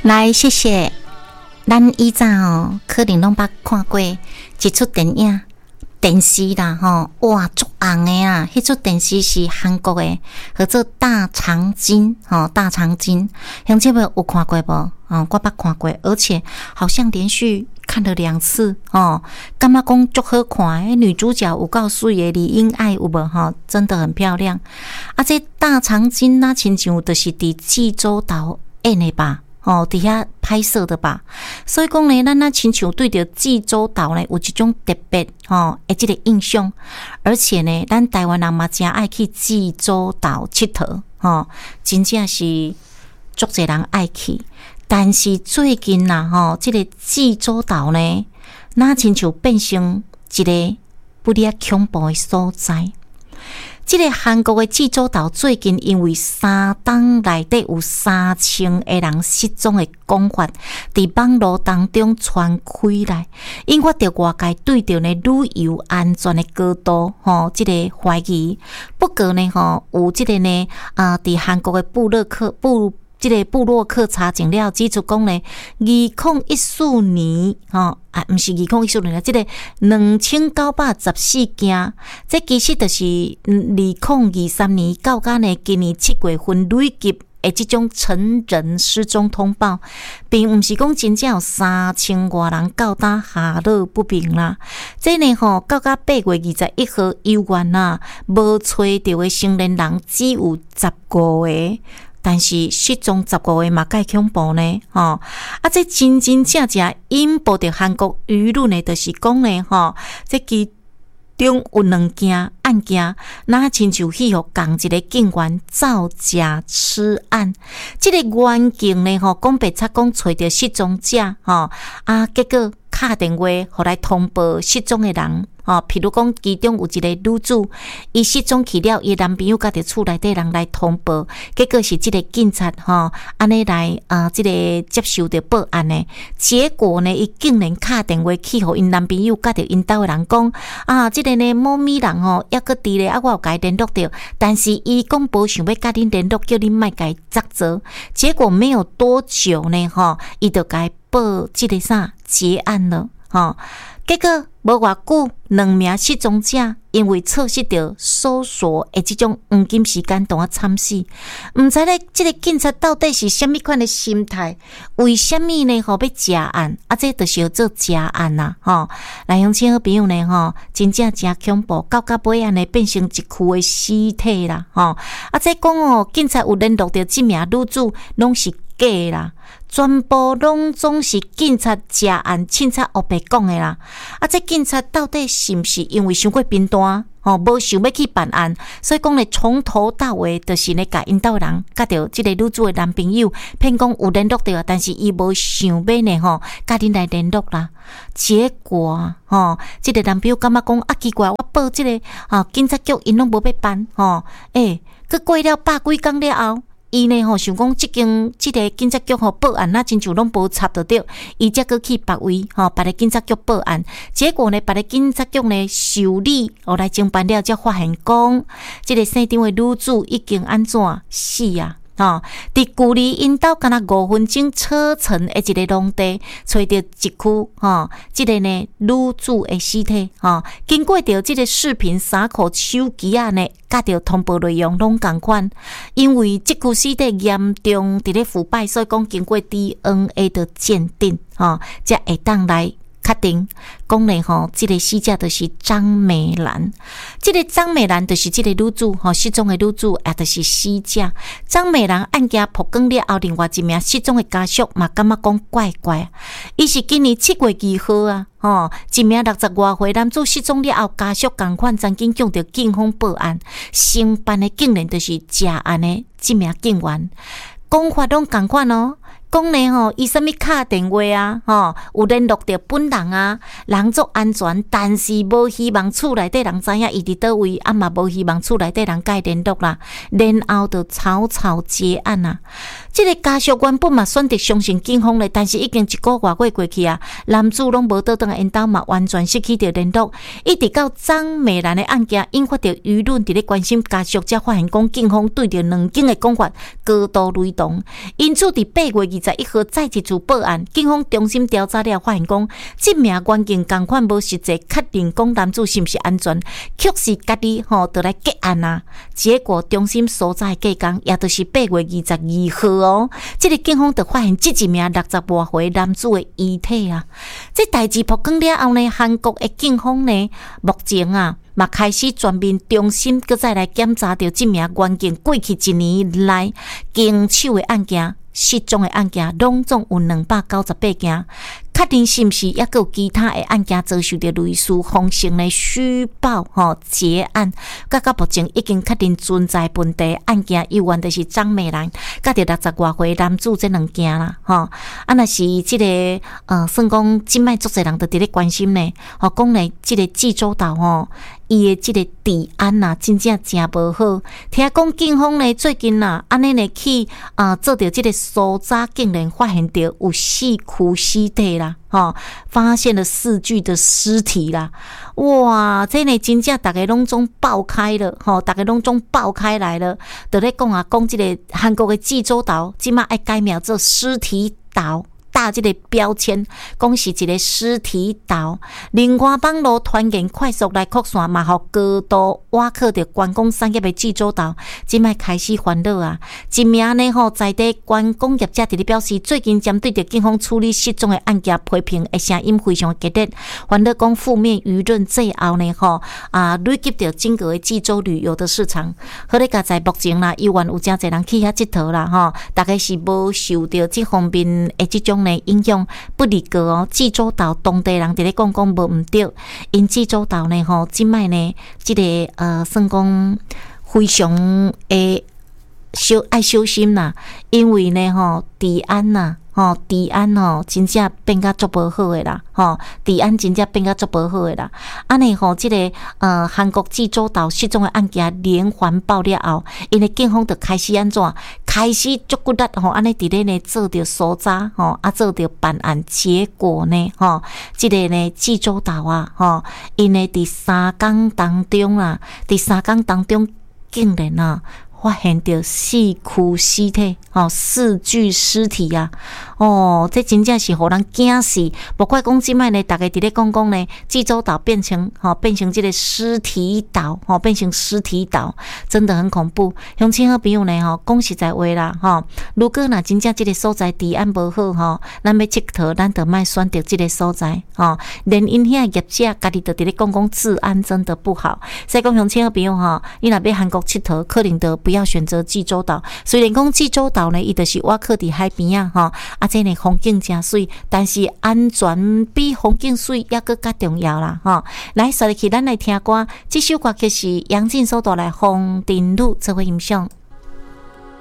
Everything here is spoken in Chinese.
来，谢谢。咱以前可能拢捌看过一出电影、电视啦，哇，足红的啊！迄出电视是韩国的，叫做《大长今》大长今，乡亲们有看过无？我捌看过，而且好像连续看了2次感觉讲足好看。女主角有够水的李英爱有无真的很漂亮。啊，这《大长今》那亲像就是伫济州岛演的吧？伫遐拍摄的吧，所以讲呢，咱那亲像对着济州岛呢有一种特别的这个印象，而且呢，咱台湾人嘛真爱去济州岛佚佗真正是足侪人爱去。但是最近这个济州岛呢，那亲像变成一个不哩恐怖的所在。这个韩国的济州岛最近因为3档内底有3000个人失踪的讲法，伫网络当中传开来，引发着外界对着呢旅游安全的高度这个怀疑。不过呢有这个呢伫韩国的部落客查证了，指出讲呢，2014年不是2014年啦，这个2914件，这其实就是2023年到呢今年7月份累计的这种成人失踪通报，并不是讲真正有3000多人到达下落不明啦。这呢到8月21号以前无找到的成年人只有15个。但是失踪15个嘛，介恐怖呢这真正引爆着韩国舆论的，就是讲呢这其中有2件案件，那亲像去互共一个警员造假吃案。这个原警呢讲白贼讲找着失踪者结果打电话互来通报失踪的人譬如讲其中有一个女子，伊失踪去了，伊男朋友甲着厝内底人来通报，结果是这个警察安尼来这个接受着报案的。结果呢，伊竟然打电话去互因男朋友甲着因兜的人讲这个呢某咪人抑搁伫咧我有甲伊联络着，但是伊讲无想要甲恁联络，叫恁莫甲伊责责。结果没有多久呢伊就甲伊报这个结案了结果无偌久，2名失踪者因为错失着搜索的这种黄金时间，都惨死。唔知咧，这个警察到底是什么款的心态？为什么呢？要结案这就是要做结案啦来，乡亲好朋友呢真正真恐怖，到尾呢变成一区的尸体啦这讲警察有联络着这名女子，拢是假啦。全部拢总是警察结案凊彩黑白讲的啦这警察到底是不是因为伤过贫惰无想要去办案，所以讲呢从头到尾就是呢甲因兜人甲着这个女子的男朋友骗讲有联络到，但是伊无想要呢甲恁来联络啦。结果这个男朋友感觉讲奇怪，我报这个警察局因拢无要办佮过了100几天了后，伊呢想讲这个警察局报案，那亲像拢无插得到，伊才去别位别个警察局报案。结果呢，别个警察局呢受理来侦办了，才发现讲这个姓张的女子已经安怎死啊！伫距离因兜敢若5分钟车程的一个农地，找到一区这个呢女子的尸体经过着这个视频3块手机呢，甲着通报内容拢同款，因为这具尸体严重伫咧腐败，所以讲经过 DNA 的鉴定才会当来确定讲呢这个死者就是张美兰。这个张美兰就是这个女子失踪的女子，也就是死者。张美兰案件曝光了后，另外一名失踪的家属嘛感觉讲怪怪。伊是今年7月2号一名60多岁男子失踪了后，家属同款曾经向着警方报案，承办的竟然就是结案的这名警员，讲法拢同款讲呢伊啥物打电话有联络到本人人作安全，但是无希望厝内底人知影伊伫倒位，嘛无希望厝内底人甲伊联络啦，然后就草草结案这个家属原本嘛选择相信警方咧，但是已经1个月过去男子拢无倒转来因兜嘛，完全失去着联络，一直到张美兰的案件引发着舆论伫咧关心，家属才发现讲警方对着2件的讲法高度雷同，因此伫8月 21号再一次报案，警方中心调查了，发现讲这名员警同款无实际确定讲男子是毋是安全，却是家己就来结案啊。结果中心所在计工，也就是8月22号哦，这个警方就发现这一名60多岁男子的遗体啊。这代志曝光了后呢，韩国的警方呢，目前啊，嘛开始全面中心，搁再来检查到这名员警过去1年来经手的案件、失踪的案件，拢总有298件。确定是毋是也有其他的案件遭受到类似方式的虚报结案？到目前已经确定存在问题案件，有关就是张美兰，甲着60多岁男子这2件啦，若是这个算讲即摆足侪人都伫咧关心呢，讲咧这个济州岛伊的这个治安呐，真正真无好。听讲警方呢最近呐，安尼呢去做着这个搜查，竟然发现到有4具尸体啦，发现了4具的尸体啦，哇，这呢真正大家拢总爆开了，大家拢总爆开来了，就咧讲这个韩国的济州岛，即马爱改名做尸体岛。打这个标签，讲是一个尸体岛。另外，网络传言快速来扩散，嘛，互高度挖靠着观光产业的济州岛，即摆开始烦恼啊！一名呢在地观光业者伫咧表示，最近针对着警方处理失踪的案件，批评的声音非常激烈，烦恼讲负面舆论最后呢累积着整个的济州旅游的市场。好咧，在目前啦，依然有真侪人去遐佚佗啦，大概是无受到这方面的这种影响不离个哦，济州岛当地人伫咧讲无毋对，因济州岛呢即摆呢，这个算讲非常爱小心啦，因为呢治安呐。治安真正变甲足无好诶啦，治安真正变甲足无好诶啦。安尼这个韩国济州岛失踪诶案件连环爆了后，因为警方就开始安怎？开始足骨力安尼伫咧呢做着搜查做着办案，结果呢这个呢济州岛啊因为伫3天当中啦，竟然发现到4具尸体，4具尸体啊！这真正是互人惊死。不怪讲即摆呢，大家伫咧讲呢，济州岛变成这个尸体岛，变成尸体岛，真的很恐怖。乡亲好朋友呢，讲实在话啦，如果若真正这个所在治安无好，咱要佚佗，咱就莫选择这个所在，连因遐业者家己就伫咧讲治安真的不好。所以讲乡亲好朋友你若要韩国佚佗，可能就不要选择济州岛。虽然讲济州岛呢，伊就是挖靠伫海边这呢风景真水，但是安全比风景水也搁较重要啦来，接下去咱来听歌，这首歌曲是杨静所带来《红尘路》这回音响。